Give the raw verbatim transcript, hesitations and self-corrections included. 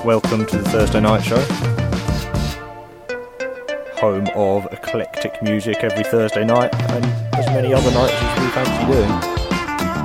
Welcome to the Thursday Night Show, home of eclectic music every Thursday night and as many other nights as we fancy doing.